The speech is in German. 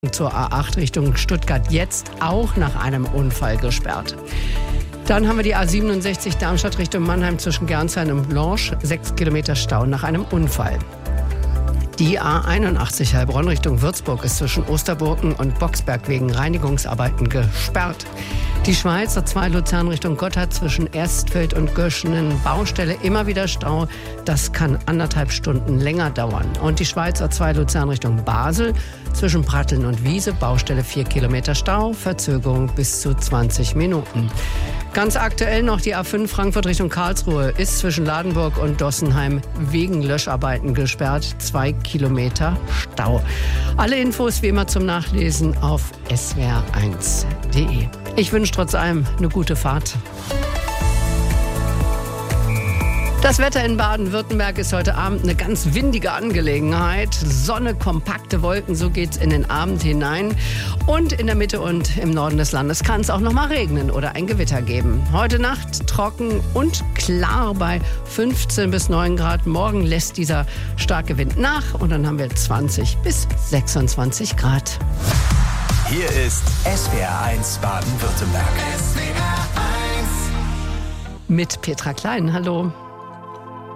zur A8 Richtung Stuttgart jetzt auch nach einem Unfall gesperrt. Dann haben wir die A67 Darmstadt Richtung Mannheim zwischen Gernsheim und Blanche, 6 Kilometer Stau nach einem Unfall. Die A81 Heilbronn Richtung Würzburg ist zwischen Osterburgen und Boxberg wegen Reinigungsarbeiten gesperrt. Die Schweiz A2 Luzern Richtung Gotthard zwischen Erstfeld und Göschenen, Baustelle, immer wieder Stau. Das kann 1,5 Stunden länger dauern. Und die Schweiz A2 Luzern Richtung Basel zwischen Pratteln und Wiese, Baustelle 4 Kilometer Stau, Verzögerung bis zu 20 Minuten. Ganz aktuell noch die A5 Frankfurt Richtung Karlsruhe ist zwischen Ladenburg und Dossenheim wegen Löscharbeiten gesperrt. 2 Kilometer Stau. Alle Infos wie immer zum Nachlesen auf swr1.de. Ich wünsche trotz allem eine gute Fahrt. Das Wetter in Baden-Württemberg ist heute Abend eine ganz windige Angelegenheit. Sonne, kompakte Wolken, so geht's in den Abend hinein. Und in der Mitte und im Norden des Landes kann es auch noch mal regnen oder ein Gewitter geben. Heute Nacht trocken und klar bei 15 bis 9 Grad. Morgen lässt dieser starke Wind nach und dann haben wir 20 bis 26 Grad. Hier ist SWR1 Baden-Württemberg. Mit Petra Klein, hallo.